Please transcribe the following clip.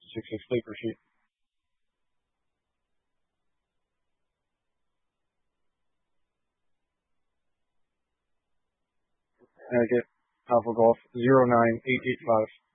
6 sleeper sheet. And I get Alpha Golf 09885.